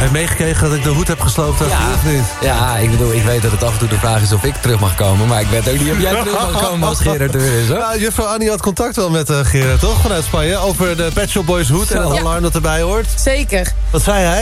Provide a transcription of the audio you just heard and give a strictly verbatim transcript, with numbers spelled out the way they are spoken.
je meegekregen dat ik de hoed heb gesloopt? Of Ja, niet? ja, ik bedoel, ik weet dat het af en toe de vraag is of ik terug mag komen. Maar ik weet ook niet of jij terug mag komen als Gerard er weer is, hoor. Ja, juffrouw Annie had contact wel met uh, Gerard, toch? Vanuit Spanje. Over de Pet Shop Boys hoed en het Ja. alarm dat erbij hoort. Zeker. Wat zei hij?